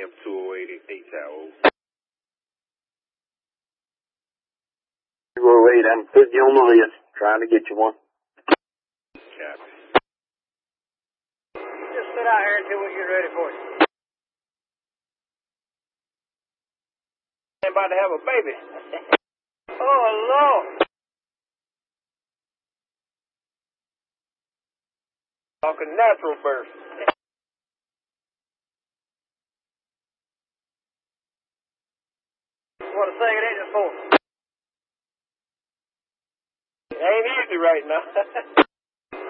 M208 Tower. 208, I'm putting you on the list. Trying to get you one. Copy. Just sit out here until we get ready for you. I'm about to have a baby. Oh, Lord. Talking natural birth. What a second engine for. It ain't easy right now.